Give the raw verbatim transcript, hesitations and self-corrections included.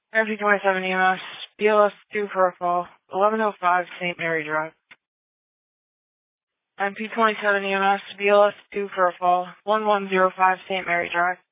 M P twenty-seven E M S, B L S two for a fall, eleven oh five Saint Mary Drive. M P twenty-seven E M S, B L S two for a fall, eleven oh five Saint Mary Drive.